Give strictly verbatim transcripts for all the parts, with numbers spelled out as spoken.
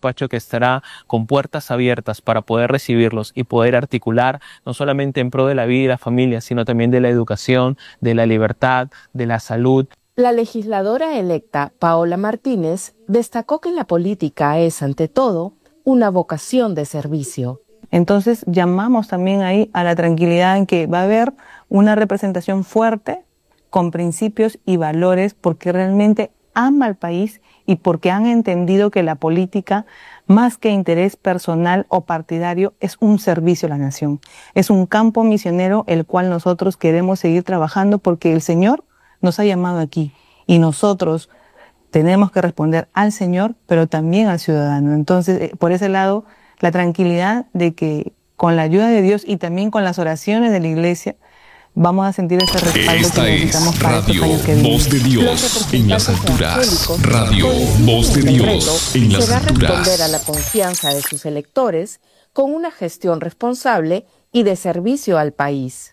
despacho que estará con puertas abiertas para poder recibirlos y poder articular no solamente en pro de la vida y la familia, sino también de la educación, de la libertad, de la salud. La legisladora electa Paola Martínez destacó que la política es, ante todo, una vocación de servicio. Entonces llamamos también ahí a la tranquilidad en que va a haber una representación fuerte con principios y valores porque realmente ama al país y porque han entendido que la política, más que interés personal o partidario, es un servicio a la nación. Es un campo misionero el cual nosotros queremos seguir trabajando porque el Señor nos ha llamado aquí y nosotros tenemos que responder al Señor, pero también al ciudadano. Entonces, por ese lado, la tranquilidad de que con la ayuda de Dios y también con las oraciones de la iglesia, vamos a sentir ese respaldo Esta que necesitamos es para Radio estos años que vienen. Voz de Dios en las alturas. Radio Voz de Dios en las será responder a alturas. la confianza de sus electores con una gestión responsable y de servicio al país.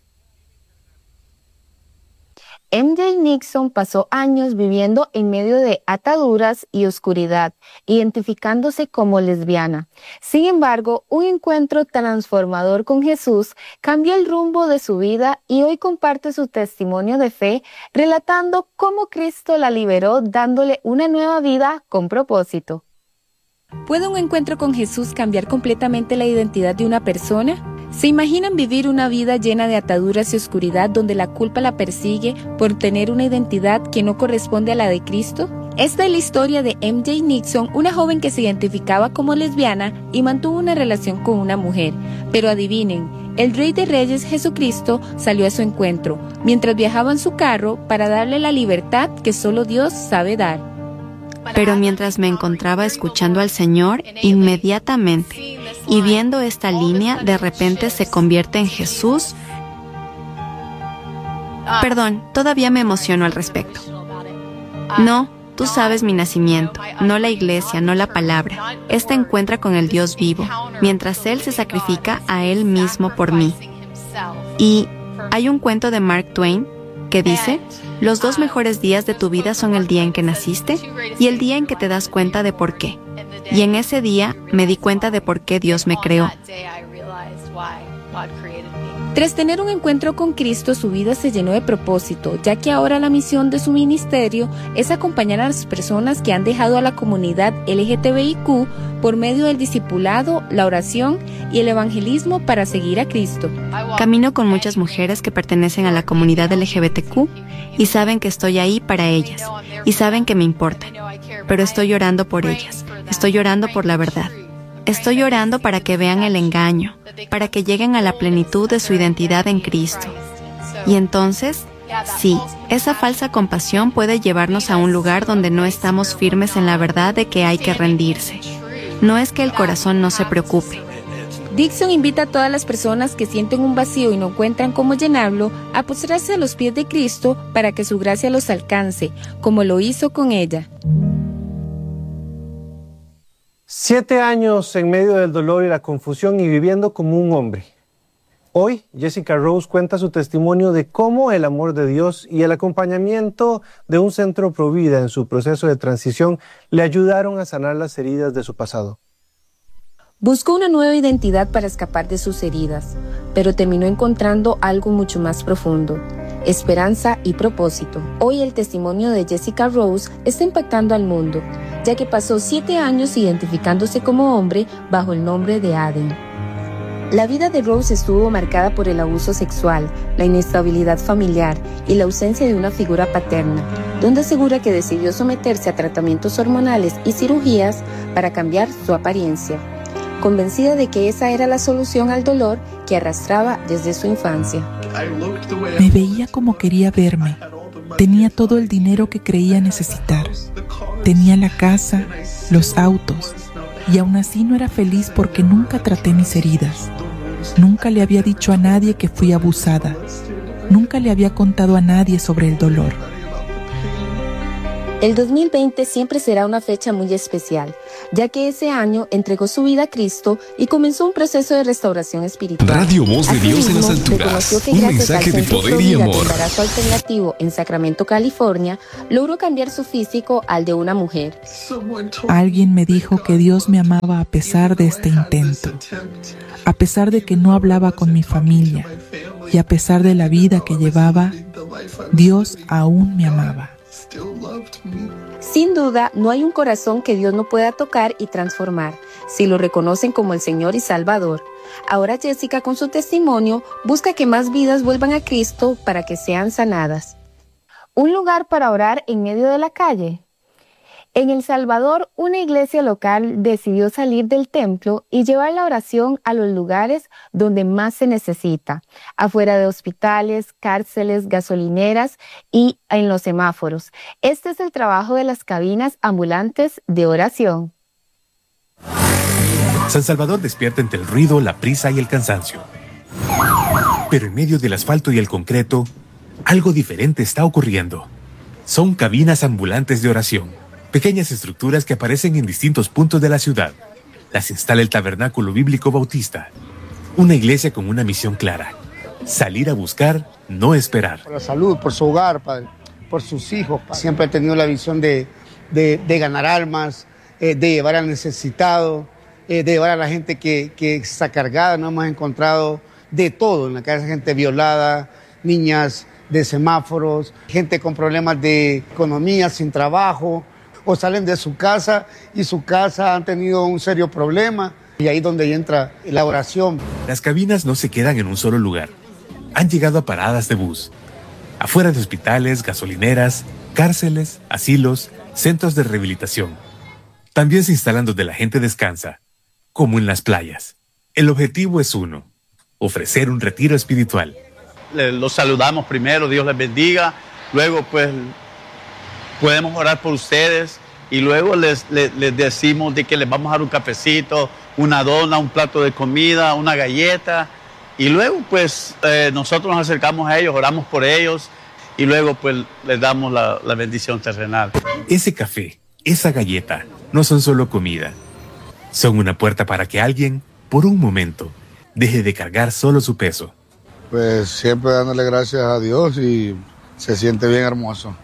M J Nixon pasó años viviendo en medio de ataduras y oscuridad, identificándose como lesbiana. Sin embargo, un encuentro transformador con Jesús cambió el rumbo de su vida y hoy comparte su testimonio de fe, relatando cómo Cristo la liberó, dándole una nueva vida con propósito. ¿Puede un encuentro con Jesús cambiar completamente la identidad de una persona? ¿Se imaginan vivir una vida llena de ataduras y oscuridad donde la culpa la persigue por tener una identidad que no corresponde a la de Cristo? Esta es la historia de M J Nixon, una joven que se identificaba como lesbiana y mantuvo una relación con una mujer. Pero adivinen, el Rey de Reyes, Jesucristo, salió a su encuentro mientras viajaba en su carro para darle la libertad que solo Dios sabe dar. Pero mientras me encontraba escuchando al Señor, inmediatamente, y viendo esta línea, de repente se convierte en Jesús. Perdón, todavía me emociono al respecto. No, tú sabes mi nacimiento, no la iglesia, no la palabra. Esta encuentra con el Dios vivo, mientras Él se sacrifica a Él mismo por mí. Y hay un cuento de Mark Twain que dice: los dos mejores días de tu vida son el día en que naciste y el día en que te das cuenta de por qué. Y en ese día me di cuenta de por qué Dios me creó. Tras tener un encuentro con Cristo, su vida se llenó de propósito, ya que ahora la misión de su ministerio es acompañar a las personas que han dejado a la comunidad L G T B I Q por medio del discipulado, la oración y el evangelismo para seguir a Cristo. Camino con muchas mujeres que pertenecen a la comunidad L G B T Q y saben que estoy ahí para ellas y saben que me importan, pero estoy orando por ellas, estoy orando por la verdad. Estoy orando para que vean el engaño, para que lleguen a la plenitud de su identidad en Cristo. Y entonces, sí, esa falsa compasión puede llevarnos a un lugar donde no estamos firmes en la verdad de que hay que rendirse. No es que el corazón no se preocupe. Dixon invita a todas las personas que sienten un vacío y no encuentran cómo llenarlo a postrarse a los pies de Cristo para que su gracia los alcance, como lo hizo con ella. Siete años en medio del dolor y la confusión y viviendo como un hombre. Hoy, Jessica Rose cuenta su testimonio de cómo el amor de Dios y el acompañamiento de un centro Provida en su proceso de transición le ayudaron a sanar las heridas de su pasado. Buscó una nueva identidad para escapar de sus heridas, pero terminó encontrando algo mucho más profundo: esperanza y propósito. Hoy el testimonio de Jessica Rose está impactando al mundo, ya que pasó siete años identificándose como hombre bajo el nombre de Aden. La vida de Rose estuvo marcada por el abuso sexual, la inestabilidad familiar y la ausencia de una figura paterna, donde asegura que decidió someterse a tratamientos hormonales y cirugías para cambiar su apariencia, convencida de que esa era la solución al dolor que arrastraba desde su infancia. Me veía como quería verme. Tenía todo el dinero que creía necesitar. Tenía la casa, los autos, y aún así no era feliz porque nunca traté mis heridas. Nunca le había dicho a nadie que fui abusada. Nunca le había contado a nadie sobre el dolor. El dos mil veinte siempre será una fecha muy especial, ya que ese año entregó su vida a Cristo y comenzó un proceso de restauración espiritual. Radio Voz de Dios en las alturas, un mensaje de poder y amor. El embarazo alternativo en Sacramento, California, logró cambiar su físico al de una mujer. Alguien me dijo que Dios me amaba a pesar de este intento, a pesar de que no hablaba con mi familia y a pesar de la vida que llevaba, Dios aún me amaba. Sin duda, no hay un corazón que Dios no pueda tocar y transformar, si lo reconocen como el Señor y Salvador. Ahora Jessica, con su testimonio, busca que más vidas vuelvan a Cristo para que sean sanadas. ¿Un lugar para orar en medio de la calle? En El Salvador, una iglesia local decidió salir del templo y llevar la oración a los lugares donde más se necesita, afuera de hospitales, cárceles, gasolineras y en los semáforos. Este es el trabajo de las cabinas ambulantes de oración. San Salvador despierta entre el ruido, la prisa y el cansancio. Pero en medio del asfalto y el concreto, algo diferente está ocurriendo. Son cabinas ambulantes de oración. Pequeñas estructuras que aparecen en distintos puntos de la ciudad. Las instala el Tabernáculo Bíblico Bautista. Una iglesia con una misión clara. Salir a buscar, no esperar. Por la salud, por su hogar, Padre, por sus hijos. Padre. Siempre he tenido la visión de, de, de ganar almas, eh, de llevar al necesitado, eh, de llevar a la gente que, que está cargada. No hemos encontrado de todo en la calle, gente violada, niñas de semáforos, gente con problemas de economía, sin trabajo, o salen de su casa y su casa han tenido un serio problema, y ahí es donde entra la oración. Las cabinas no se quedan en un solo lugar. Han llegado a paradas de bus, afuera de hospitales, gasolineras, cárceles, asilos, centros de rehabilitación. También se instalan donde la gente descansa, como en las playas. El objetivo es uno: ofrecer un retiro espiritual. Los saludamos primero, Dios les bendiga, luego pues podemos orar por ustedes y luego les, les, les decimos de que les vamos a dar un cafecito, una dona, un plato de comida, una galleta, y luego pues eh, nosotros nos acercamos a ellos, oramos por ellos y luego pues les damos la, la bendición terrenal. Ese café, esa galleta, no son solo comida, son una puerta para que alguien, por un momento, deje de cargar solo su peso. Pues siempre dándole gracias a Dios y se siente bien hermoso.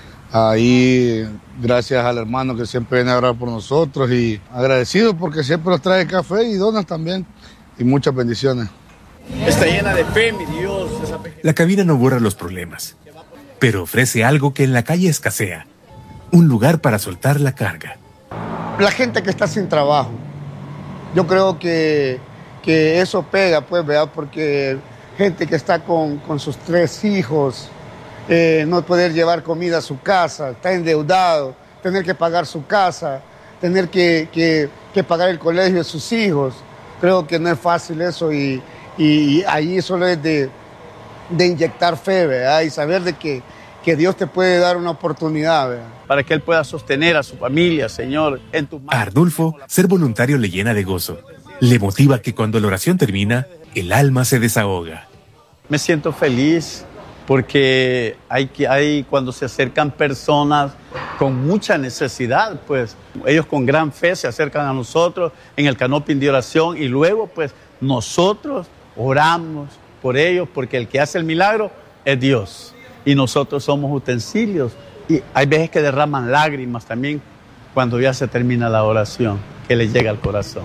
Ahí, gracias al hermano que siempre viene a orar por nosotros y agradecido porque siempre nos trae café y donas también y muchas bendiciones. Está llena de fe, mi Dios. La cabina no borra los problemas, pero ofrece algo que en la calle escasea, un lugar para soltar la carga. La gente que está sin trabajo, yo creo que, que eso pega, pues, ¿verdad? Porque gente que está con, con sus tres hijos, eh, no poder llevar comida a su casa, está endeudado, tener que pagar su casa, tener que, que, que pagar el colegio de sus hijos. Creo que no es fácil eso y, y ahí solo es de, de inyectar fe, ¿verdad? Y saber de que, que Dios te puede dar una oportunidad, ¿verdad? Para que Él pueda sostener a su familia, Señor, en tus manos. A Arnulfo, ser voluntario le llena de gozo. Le motiva que cuando la oración termina, el alma se desahoga. Me siento feliz porque hay, hay cuando se acercan personas con mucha necesidad, pues ellos con gran fe se acercan a nosotros en el canopy de oración y luego pues nosotros oramos por ellos porque el que hace el milagro es Dios y nosotros somos utensilios y hay veces que derraman lágrimas también cuando ya se termina la oración, que les llega al corazón.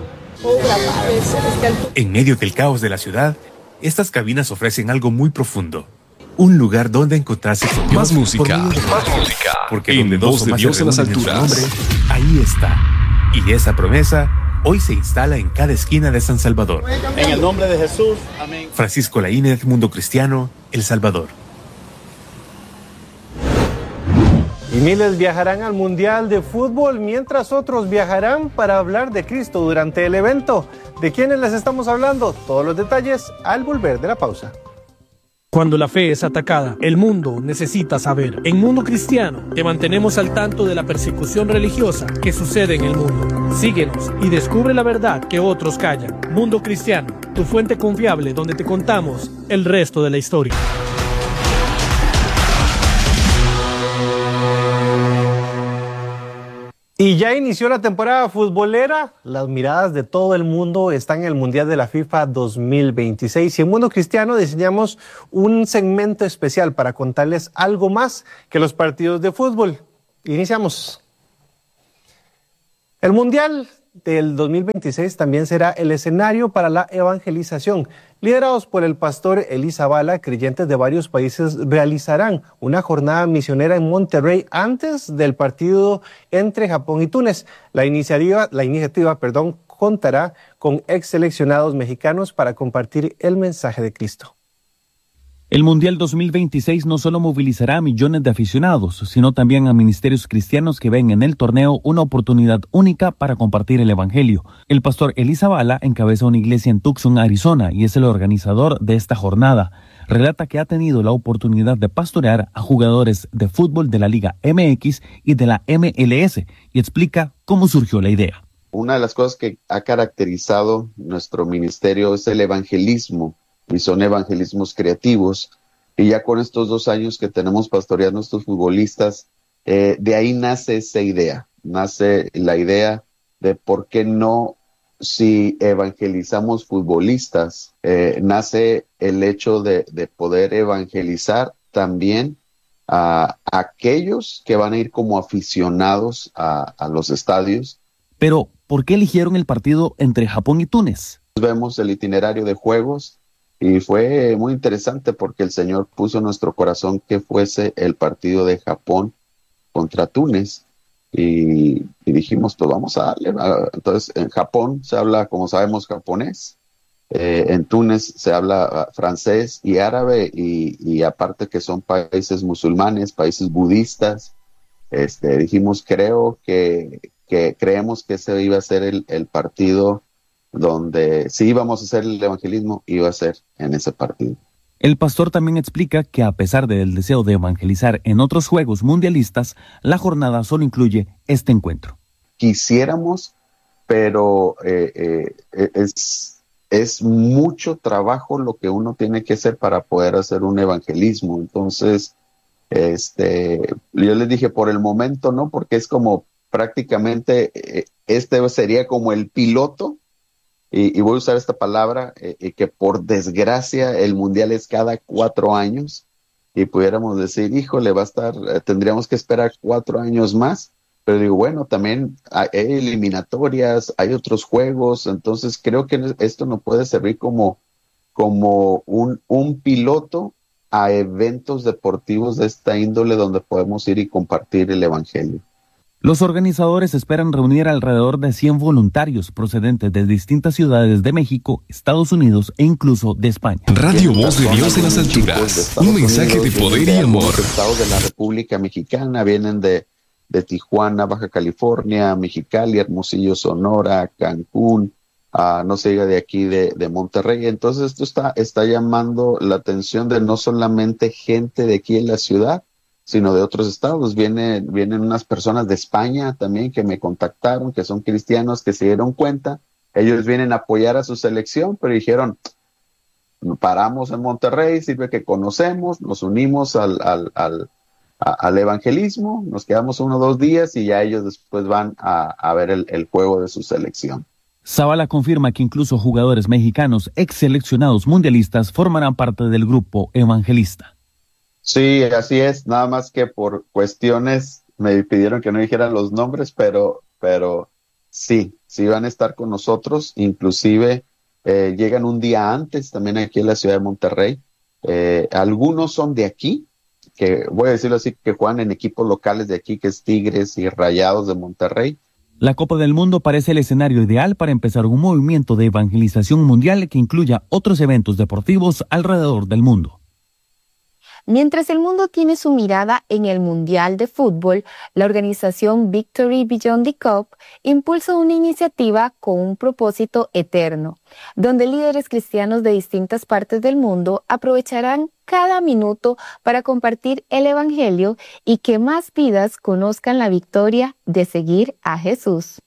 En medio del caos de la ciudad, estas cabinas ofrecen algo muy profundo. Un lugar donde encontrarse con Dios. Más música, más música. Porque en donde Voz de Dios en las alturas. Nombre, ahí está. Y esa promesa hoy se instala en cada esquina de San Salvador. En el nombre de Jesús, amén. Francisco Laínez, Mundo Cristiano, El Salvador. Y miles viajarán al Mundial de Fútbol, mientras otros viajarán para hablar de Cristo durante el evento. ¿De quiénes les estamos hablando? Todos los detalles al volver de la pausa. Cuando la fe es atacada, el mundo necesita saber. En Mundo Cristiano te mantenemos al tanto de la persecución religiosa que sucede en el mundo. Síguenos y descubre la verdad que otros callan. Mundo Cristiano, tu fuente confiable donde te contamos el resto de la historia. Y ya inició la temporada futbolera. Las miradas de todo el mundo están en el Mundial de la FIFA dos mil veintiséis. Y en Mundo Cristiano diseñamos un segmento especial para contarles algo más que los partidos de fútbol. Iniciamos. El Mundial del dos mil veintiséis también será el escenario para la evangelización. Liderados por el pastor Eli Zavala, creyentes de varios países realizarán una jornada misionera en Monterrey antes del partido entre Japón y Túnez. La iniciativa, la iniciativa, perdón, contará con ex seleccionados mexicanos para compartir el mensaje de Cristo. El Mundial dos mil veintiséis no solo movilizará a millones de aficionados, sino también a ministerios cristianos que ven en el torneo una oportunidad única para compartir el evangelio. El pastor Eli Zavala encabeza una iglesia en Tucson, Arizona, y es el organizador de esta jornada. Relata que ha tenido la oportunidad de pastorear a jugadores de fútbol de la Liga M X y de la M L S, y explica cómo surgió la idea. Una de las cosas que ha caracterizado nuestro ministerio es el evangelismo, y son evangelismos creativos, y ya con estos dos años que tenemos pastoreando a estos futbolistas, eh, de ahí nace esa idea, nace la idea de por qué no, si evangelizamos futbolistas, eh, nace el hecho de, de poder evangelizar también a, a aquellos que van a ir como aficionados a, a los estadios. Pero, ¿por qué eligieron el partido entre Japón y Túnez? Vemos el itinerario de juegos, y fue muy interesante porque el Señor puso en nuestro corazón que fuese el partido de Japón contra Túnez. Y, y dijimos, pues vamos a darle. Entonces, en Japón se habla, como sabemos, japonés. Eh, en Túnez se habla francés y árabe. Y, y aparte que son países musulmanes, países budistas. Este, dijimos, creo que, que creemos que ese iba a ser el, el partido donde si íbamos a hacer el evangelismo, iba a ser en ese partido. El pastor también explica que a pesar del deseo de evangelizar en otros juegos mundialistas, la jornada solo incluye este encuentro. Quisiéramos, pero eh, eh, es, es mucho trabajo lo que uno tiene que hacer para poder hacer un evangelismo. Entonces, este, yo les dije, por el momento no, porque es como prácticamente, eh, este sería como el piloto. Y, y voy a usar esta palabra, eh, que por desgracia el mundial es cada cuatro años y pudiéramos decir, híjole, va a estar, eh, tendríamos que esperar cuatro años más, pero digo, bueno, también hay eliminatorias, hay otros juegos, entonces creo que esto no puede servir como, como un, un piloto a eventos deportivos de esta índole donde podemos ir y compartir el evangelio. Los organizadores esperan reunir alrededor de cien voluntarios procedentes de distintas ciudades de México, Estados Unidos e incluso de España. Radio Voz de Dios en las alturas. Un mensaje de poder y amor. Los estados de la República Mexicana vienen de, de Tijuana, Baja California, Mexicali, Hermosillo, Sonora, Cancún, uh, no se diga de aquí de, de Monterrey. Entonces esto está, está llamando la atención de no solamente gente de aquí en la ciudad, sino de otros estados. Vienen, vienen unas personas de España también que me contactaron, que son cristianos, que se dieron cuenta. Ellos vienen a apoyar a su selección, pero dijeron, paramos en Monterrey, sirve que conocemos, nos unimos al, al, al, a, al evangelismo, nos quedamos uno o dos días y ya ellos después van a, a ver el, el juego de su selección. Zavala confirma que incluso jugadores mexicanos ex seleccionados mundialistas formarán parte del grupo evangelista. Sí, así es, nada más que por cuestiones me pidieron que no dijeran los nombres, pero, pero sí, sí van a estar con nosotros, inclusive eh, llegan un día antes también aquí en la ciudad de Monterrey. Eh, algunos son de aquí, que voy a decirlo así, que juegan en equipos locales de aquí, que es Tigres y Rayados de Monterrey. La Copa del Mundo parece el escenario ideal para empezar un movimiento de evangelización mundial que incluya otros eventos deportivos alrededor del mundo. Mientras el mundo tiene su mirada en el Mundial de Fútbol, la organización Victory Beyond the Cup impulsa una iniciativa con un propósito eterno, donde líderes cristianos de distintas partes del mundo aprovecharán cada minuto para compartir el Evangelio y que más vidas conozcan la victoria de seguir a Jesús.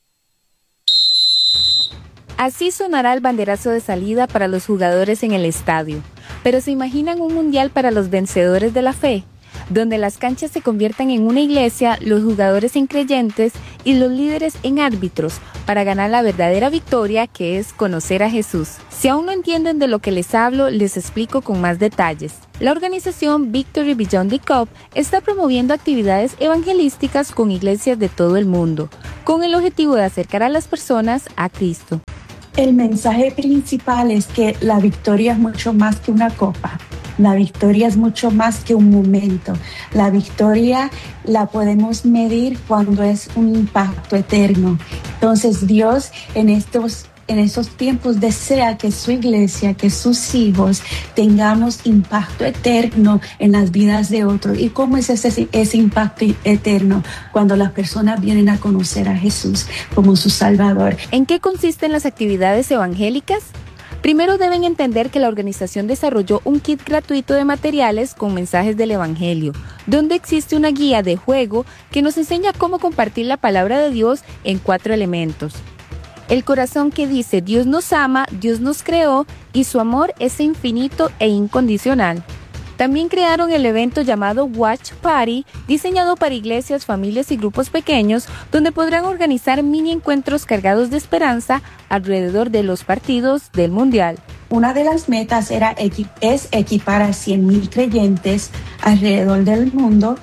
Así sonará el banderazo de salida para los jugadores en el estadio. Pero ¿se imaginan un mundial para los vencedores de la fe? donde las canchas se conviertan en una iglesia, los jugadores en creyentes y los líderes en árbitros, para ganar la verdadera victoria, que es conocer a Jesús. Si aún no entienden de lo que les hablo, les explico con más detalles. La organización Victory Beyond the Cup está promoviendo actividades evangelísticas con iglesias de todo el mundo, con el objetivo de acercar a las personas a Cristo. El mensaje principal es que la victoria es mucho más que una copa. La victoria es mucho más que un momento. La victoria la podemos medir cuando es un impacto eterno. Entonces Dios en estos En esos tiempos desea que su iglesia, que sus hijos tengamos impacto eterno en las vidas de otros. ¿Y cómo es ese, ese impacto eterno? Cuando las personas vienen a conocer a Jesús como su Salvador. ¿En qué consisten las actividades evangélicas? Primero deben entender que la organización desarrolló un kit gratuito de materiales con mensajes del Evangelio, donde existe una guía de juego que nos enseña cómo compartir la palabra de Dios en cuatro elementos. El corazón que dice Dios nos ama, Dios nos creó y su amor es infinito e incondicional. También crearon el evento llamado Watch Party, diseñado para iglesias, familias y grupos pequeños, donde podrán organizar mini encuentros cargados de esperanza alrededor de los partidos del Mundial. Una de las metas era, es equipar a cien mil creyentes alrededor del mundo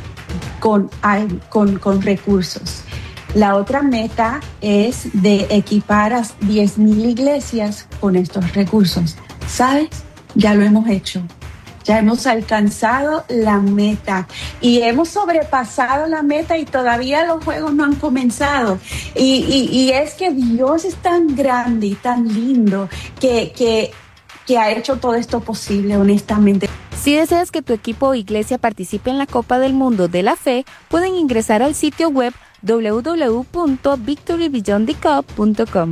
con, con, con recursos. La otra meta es de equipar a diez mil iglesias con estos recursos. ¿Sabes? Ya lo hemos hecho. Ya hemos alcanzado la meta y hemos sobrepasado la meta y todavía los juegos no han comenzado. Y, y, y es que Dios es tan grande y tan lindo que, que, que ha hecho todo esto posible, honestamente. Si deseas que tu equipo o iglesia participe en la Copa del Mundo de la Fe, pueden ingresar al sitio web doble u doble u doble u punto victory beyond the cup punto com.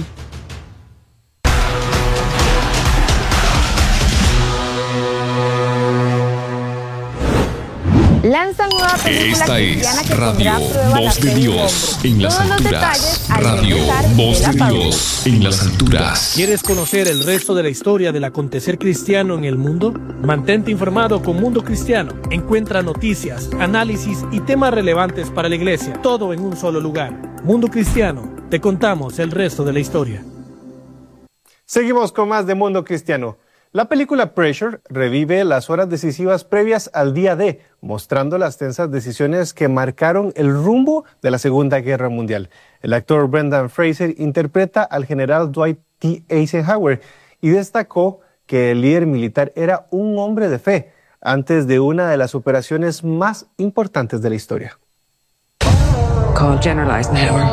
Lanzan nueva película Esta cristiana es que Radio pondrá a prueba la Voz fe de del Dios hombre. en las Todos los alturas. detalles al Radio regresar Voz de de la Dios en las alturas. ¿Quieres conocer el resto de la historia del acontecer cristiano en el mundo? Mantente informado con Mundo Cristiano. Encuentra noticias, análisis y temas relevantes para la iglesia, todo en un solo lugar. Mundo Cristiano, te contamos el resto de la historia. Seguimos con más de Mundo Cristiano. La película Pressure revive las horas decisivas previas al día D, mostrando las tensas decisiones que marcaron el rumbo de la Segunda Guerra Mundial. El actor Brendan Fraser interpreta al general Dwight D. Eisenhower y destacó que el líder militar era un hombre de fe antes de una de las operaciones más importantes de la historia. Call General Eisenhower.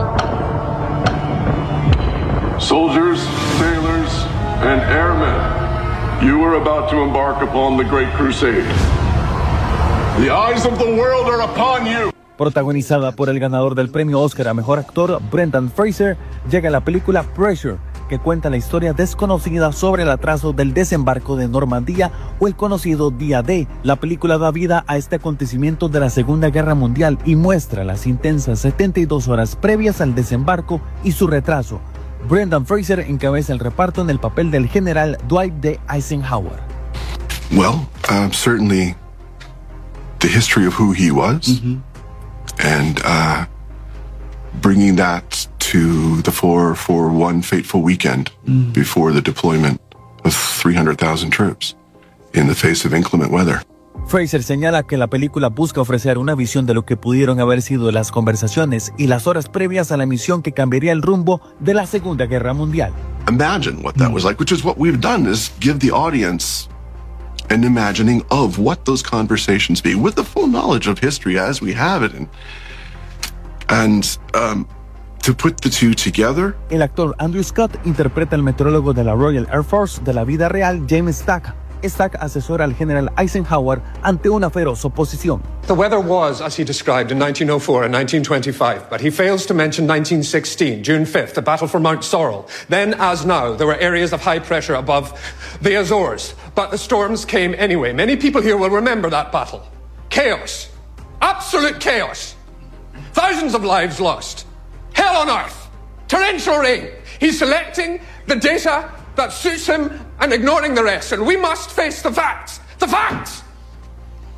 Soldiers, sailors, and airmen. You are about to embark upon the Great Crusade. The eyes of the world are upon you. Protagonizada por el ganador del premio Oscar a Mejor Actor, Brendan Fraser, llega la película Pressure, que cuenta la historia desconocida sobre el atraso del desembarco de Normandía o el conocido Día D. La película da vida a este acontecimiento de la Segunda Guerra Mundial y muestra las intensas setenta y dos horas previas al desembarco y su retraso. Brendan Fraser encabeza el reparto en el papel del general Dwight D. Eisenhower. Well, uh, certainly the history of who he was, mm-hmm. and uh, bringing that to the fore for one fateful weekend mm. before the deployment of three hundred thousand troops in the face of inclement weather. Fraser señala que la película busca ofrecer una visión de lo que pudieron haber sido las conversaciones y las horas previas a la misión que cambiaría el rumbo de la Segunda Guerra Mundial. Imagine what that was like, which is what we've done, is give the audience an imagining of what those conversations be, with the full knowledge of history as we have it, and, and um, to put the two together. El actor Andrew Scott interpreta al meteorólogo de la Royal Air Force de la vida real, James Stack. Stack asesora al general Eisenhower ante una feroz oposición. The weather was, as he described, in nineteen oh four and nineteen twenty-five, but he fails to mention nineteen sixteen, June fifth, the battle for Mount Sorrel. Then, as now, there were areas of high pressure above the Azores, but the storms came anyway. Many people here will remember that battle. Chaos. Absolute chaos. Thousands of lives lost. Hell on earth. Torrential rain. He's selecting the data that suits him and ignoring the rest, and we must face the facts. The facts!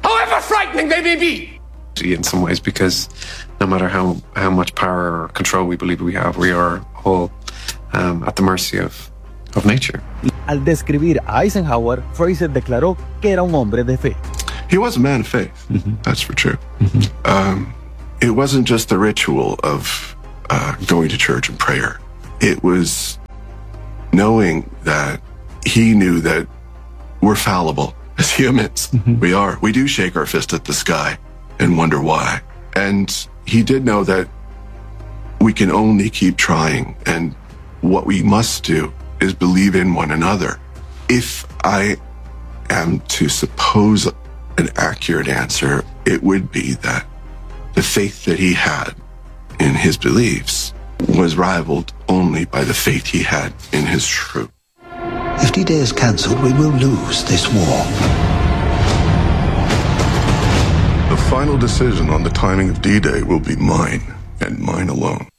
however frightening they may be. In some ways, because no matter how, how much power or control we believe we have, we are all um, at the mercy of, of nature. Al describir a Eisenhower, Fraser declaró que era un hombre de fe. He was a man of faith, mm-hmm. that's for true. Mm-hmm. um, it wasn't just the ritual of uh, going to church and prayer. It was knowing that he knew that we're fallible as humans. Mm-hmm. We are. We do shake our fist at the sky and wonder why. And he did know that we can only keep trying, and what we must do is believe in one another. If I am to suppose an accurate answer, it would be that the faith that he had in his beliefs was rivaled only by the faith he had in his truth. If D-Day is cancelled, we will lose this war. The final decision on the timing of D-Day will be mine, and mine alone.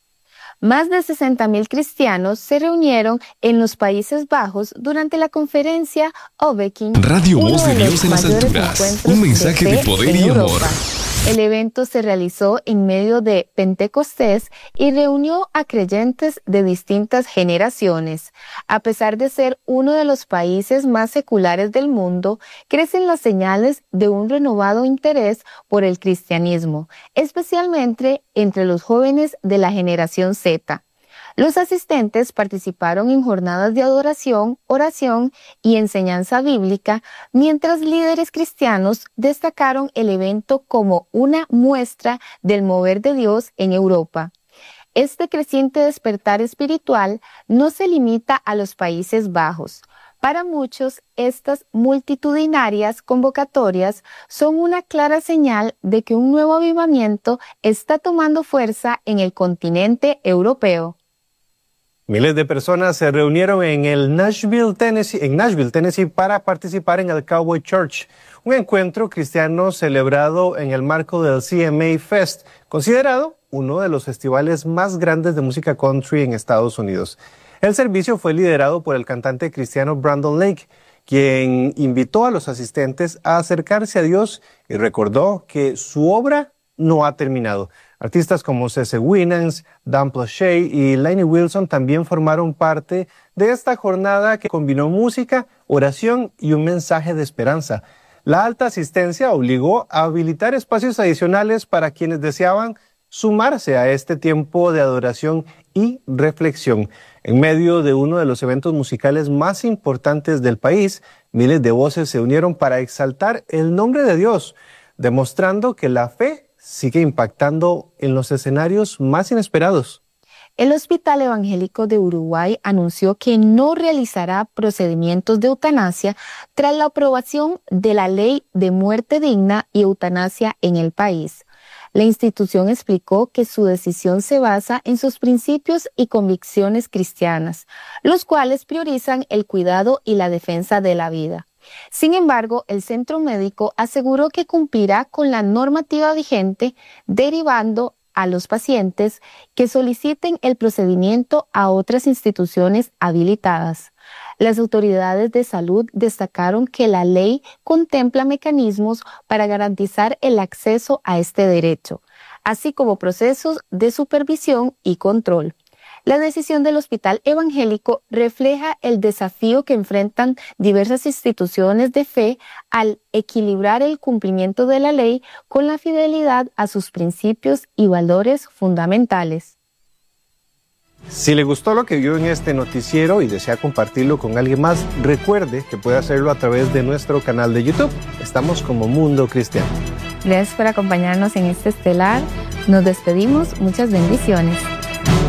Más de sesenta mil cristianos se reunieron en los Países Bajos durante la conferencia Obeking. Radio Voz de Dios en las alturas. Un mensaje de poder y amor. El evento se realizó en medio de Pentecostés y reunió a creyentes de distintas generaciones. A pesar de ser uno de los países más seculares del mundo, crecen las señales de un renovado interés por el cristianismo, especialmente entre los jóvenes de la generación Z. Los asistentes participaron en jornadas de adoración, oración y enseñanza bíblica, mientras líderes cristianos destacaron el evento como una muestra del mover de Dios en Europa. Este creciente despertar espiritual no se limita a los Países Bajos. Para muchos, estas multitudinarias convocatorias son una clara señal de que un nuevo avivamiento está tomando fuerza en el continente europeo. Miles de personas se reunieron en el Nashville, Tennessee, en Nashville, Tennessee, para participar en el Cowboy Church, un encuentro cristiano celebrado en el marco del C M A Fest, considerado uno de los festivales más grandes de música country en Estados Unidos. El servicio fue liderado por el cantante cristiano Brandon Lake, quien invitó a los asistentes a acercarse a Dios y recordó que su obra no ha terminado. Artistas como C C Winans, Dan Plauché y Lainey Wilson también formaron parte de esta jornada que combinó música, oración y un mensaje de esperanza. La alta asistencia obligó a habilitar espacios adicionales para quienes deseaban sumarse a este tiempo de adoración y reflexión. En medio de uno de los eventos musicales más importantes del país, miles de voces se unieron para exaltar el nombre de Dios, demostrando que la fe sigue impactando en los escenarios más inesperados. El Hospital Evangélico de Uruguay anunció que no realizará procedimientos de eutanasia tras la aprobación de la ley de muerte digna y eutanasia en el país. La institución explicó que su decisión se basa en sus principios y convicciones cristianas, los cuales priorizan el cuidado y la defensa de la vida. Sin embargo, el centro médico aseguró que cumplirá con la normativa vigente, derivando a los pacientes que soliciten el procedimiento a otras instituciones habilitadas. Las autoridades de salud destacaron que la ley contempla mecanismos para garantizar el acceso a este derecho, así como procesos de supervisión y control. La decisión del Hospital Evangélico refleja el desafío que enfrentan diversas instituciones de fe al equilibrar el cumplimiento de la ley con la fidelidad a sus principios y valores fundamentales. Si le gustó lo que vio en este noticiero y desea compartirlo con alguien más, recuerde que puede hacerlo a través de nuestro canal de YouTube. Estamos como Mundo Cristiano. Gracias por acompañarnos en este estelar. Nos despedimos. Muchas bendiciones.